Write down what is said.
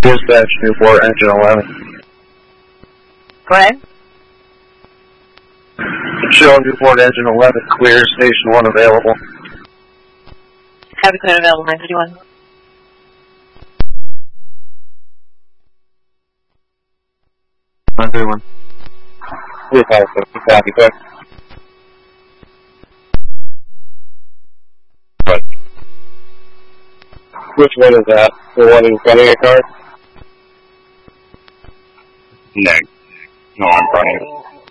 Dispatch Newport, engine 11. Go ahead. Show Newport, engine 11, clear, station 1 available. Have a clear available, 951. One. Clear 5, copy, quick. Which one is that? The one in front of your car? No. No, I'm fronting.